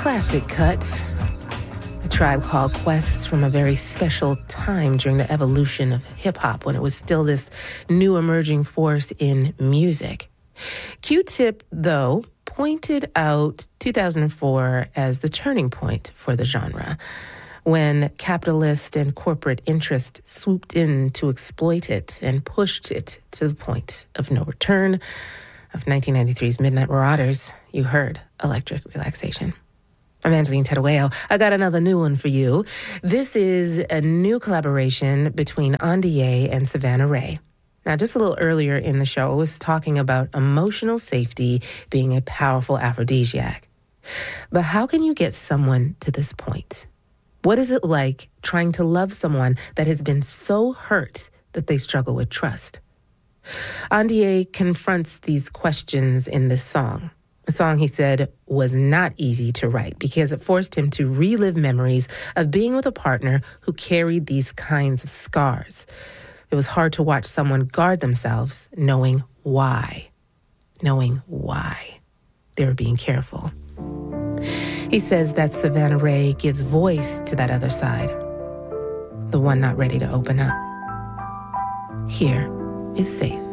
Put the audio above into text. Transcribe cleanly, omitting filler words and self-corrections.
classic cut. A Tribe Called Quest from a very special time during the evolution of hip-hop when it was still this new emerging force in music. Q-Tip, though, pointed out 2004 as the turning point for the genre, when capitalist and corporate interest swooped in to exploit it and pushed it to the point of no return. Of 1993's Midnight Marauders, you heard Electric Relaxation. I'm Angeline Terueo. I got another new one for you. This is a new collaboration between Andie and Savannah Ray. Now, just a little earlier in the show, I was talking about emotional safety being a powerful aphrodisiac. But how can you get someone to this point? What is it like trying to love someone that has been so hurt that they struggle with trust? Andie confronts these questions in this song. A song, he said, was not easy to write because it forced him to relive memories of being with a partner who carried these kinds of scars. It was hard to watch someone guard themselves knowing why they were being careful. He says that Savannah Ray gives voice to that other side, the one not ready to open up. Here is Safe.